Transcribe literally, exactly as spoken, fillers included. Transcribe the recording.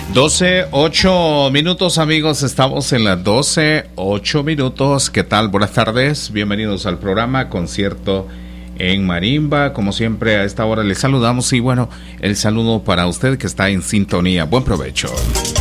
doce, ocho minutos, amigos, estamos en las doce, ocho minutos. ¿Qué tal? Buenas tardes, bienvenidos al programa Concierto en Marimba. Como siempre, a esta hora les saludamos y bueno, el saludo para usted que está en sintonía. Buen provecho.